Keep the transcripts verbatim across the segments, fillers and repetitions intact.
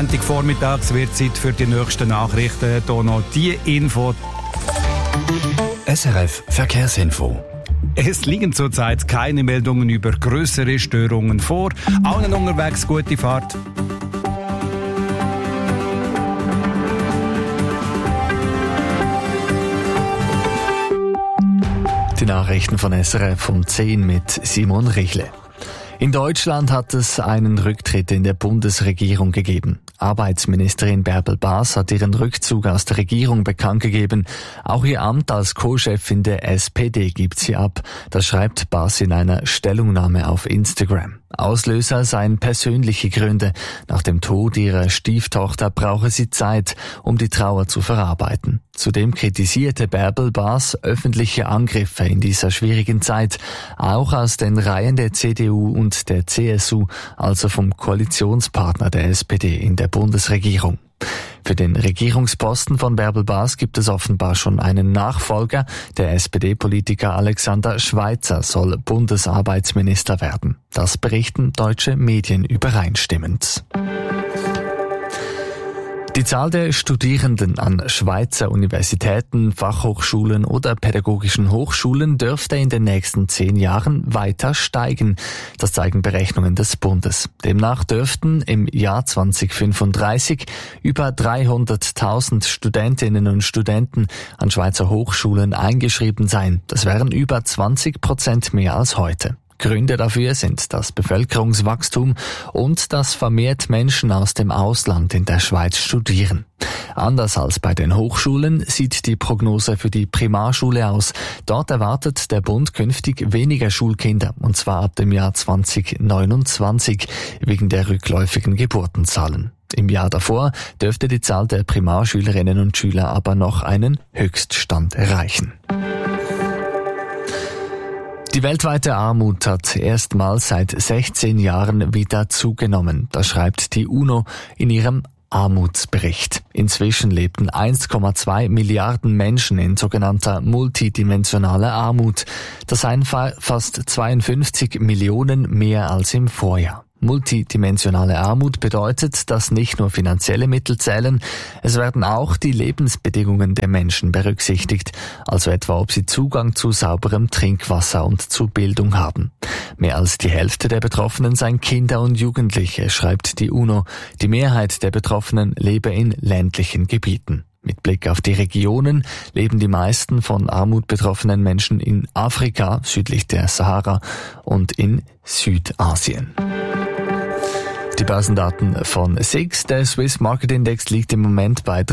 Montagvormittags wird Zeit für die nächsten Nachrichten. Hier noch die Info. S R F Verkehrsinfo. Es liegen zurzeit keine Meldungen über größere Störungen vor. Allen unterwegs gute Fahrt. Die Nachrichten von S R F um zehn mit Simon Richle. In Deutschland hat es einen Rücktritt in der Bundesregierung gegeben. Arbeitsministerin Bärbel Bas hat ihren Rückzug aus der Regierung bekannt gegeben. Auch ihr Amt als Co-Chefin der S P D gibt sie ab. Das schreibt Bas in einer Stellungnahme auf Instagram. Auslöser seien persönliche Gründe. Nach dem Tod ihrer Stieftochter brauche sie Zeit, um die Trauer zu verarbeiten. Zudem kritisierte Bärbel Bas öffentliche Angriffe in dieser schwierigen Zeit, auch aus den Reihen der C D U und der C S U, also vom Koalitionspartner der S P D in der Bundesregierung. Für den Regierungsposten von Bärbel Bas gibt es offenbar schon einen Nachfolger. Der S P D-Politiker Alexander Schweitzer soll Bundesarbeitsminister werden. Das berichten deutsche Medien übereinstimmend. Die Zahl der Studierenden an Schweizer Universitäten, Fachhochschulen oder pädagogischen Hochschulen dürfte in den nächsten zehn Jahren weiter steigen. Das zeigen Berechnungen des Bundes. Demnach dürften im Jahr zweitausendfünfunddreißig über dreihunderttausend Studentinnen und Studenten an Schweizer Hochschulen eingeschrieben sein. Das wären über zwanzig Prozent mehr als heute. Gründe dafür sind das Bevölkerungswachstum und dass vermehrt Menschen aus dem Ausland in der Schweiz studieren. Anders als bei den Hochschulen sieht die Prognose für die Primarschule aus. Dort erwartet der Bund künftig weniger Schulkinder, und zwar ab dem Jahr zweitausendneunundzwanzig, wegen der rückläufigen Geburtenzahlen. Im Jahr davor dürfte die Zahl der Primarschülerinnen und Schüler aber noch einen Höchststand erreichen. Die weltweite Armut hat erstmals seit sechzehn Jahren wieder zugenommen. Das schreibt die UNO in ihrem Armutsbericht. Inzwischen lebten eins Komma zwei Milliarden Menschen in sogenannter multidimensionaler Armut. Das seien fast zweiundfünfzig Millionen mehr als im Vorjahr. Multidimensionale Armut bedeutet, dass nicht nur finanzielle Mittel zählen, es werden auch die Lebensbedingungen der Menschen berücksichtigt, also etwa ob sie Zugang zu sauberem Trinkwasser und zu Bildung haben. Mehr als die Hälfte der Betroffenen seien Kinder und Jugendliche, schreibt die UNO. Die Mehrheit der Betroffenen lebe in ländlichen Gebieten. Mit Blick auf die Regionen leben die meisten von Armut betroffenen Menschen in Afrika, südlich der Sahara, und in Südasien. Die Börsendaten von S I X. Der Swiss Market Index liegt im Moment bei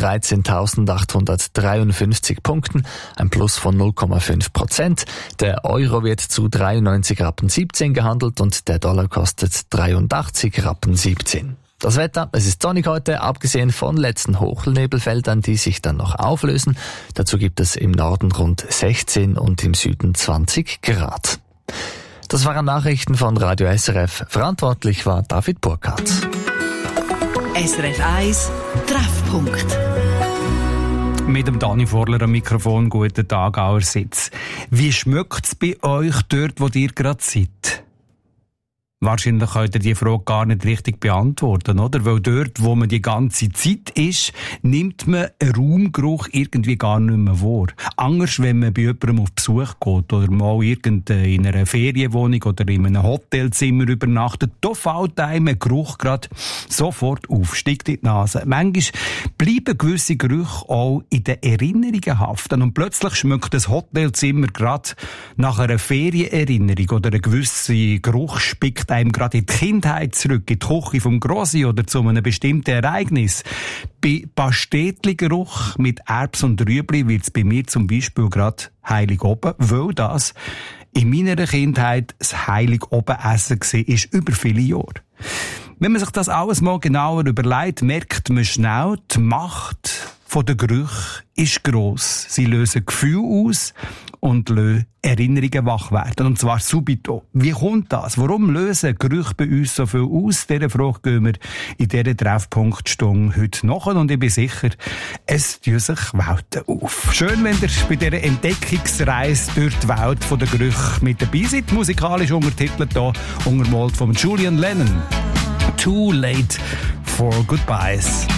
dreizehntausendachthundertdreiundfünfzig Punkten, ein Plus von null Komma fünf Prozent. Der Euro wird zu dreiundneunzig Rappen siebzehn gehandelt und der Dollar kostet dreiundachtzig Rappen siebzehn. Das Wetter, es ist sonnig heute, abgesehen von letzten Hochnebelfeldern, die sich dann noch auflösen. Dazu gibt es im Norden rund sechzehn und im Süden zwanzig Grad. Das waren Nachrichten von Radio S R F. Verantwortlich war David Burkhardt. S R F eins Treffpunkt. Mit dem Dani Vorler am Mikrofon. Guten Tag, allerseits. Wie schmeckt es bei euch dort, wo ihr gerade seid? Wahrscheinlich könnt ihr die Frage gar nicht richtig beantworten, oder? Weil dort, wo man die ganze Zeit ist, nimmt man einen Raumgeruch irgendwie gar nicht mehr wahr. Anders, wenn man bei jemandem auf Besuch geht oder mal irgend in einer Ferienwohnung oder in einem Hotelzimmer übernachtet, da fällt einem ein Geruch gerade sofort auf, steigt in die Nase. Manchmal bleiben gewisse Gerüche auch in den Erinnerungen haften und plötzlich schmeckt das Hotelzimmer gerade nach einer Ferienerinnerung oder ein gewisser Geruch spickt einem gerade in die Kindheit zurück, in die Küche vom Grossi oder zu einem bestimmten Ereignis. Bei Pastetli-Geruch mit Erbs und Rüebli wird es bei mir zum Beispiel gerade heilig oben, weil das in meiner Kindheit das heilig oben Essen war, ist über viele Jahre. Wenn man sich das alles mal genauer überlegt, merkt man schnell, die Macht von den Gerüchen ist gross. Sie lösen Gefühle aus und lassen Erinnerungen wach werden. Und zwar subito. Wie kommt das? Warum lösen Gerüche bei uns so viel aus? Dieser Frage gehen wir in dieser Treffpunktstunde heute nach. Und ich bin sicher, es tun sich Welten auf. Schön, wenn ihr bei dieser Entdeckungsreise durch die Welt der Gerüche mit dabei seid. Musikalisch untertitelt hier, untermalt von Julian Lennon. Too Late for Goodbyes.